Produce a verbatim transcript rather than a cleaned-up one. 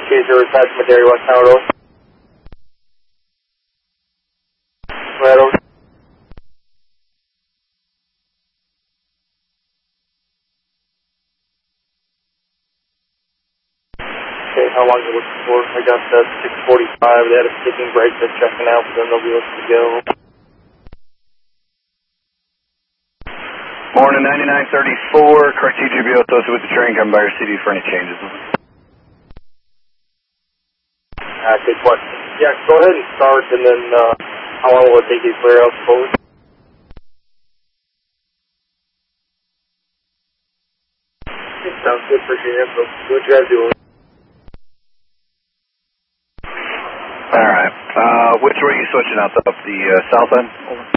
Chaser attachment area West Tower Road. Right over. Okay, how long are you looking for? I got that six forty-five. They had a sticking brake. They're checking out, then they'll be looking to go. Morning, ninety-nine thirty-four. Correct T G B O associated with the train. Come by your C D for any changes. Uh, good question. Yeah, go ahead and start, and then uh, how long will it take you to clear out forward? Okay, sounds good. Appreciate your info. Do what you guys do. All right. Uh, which way are you switching out? Up the uh, south end?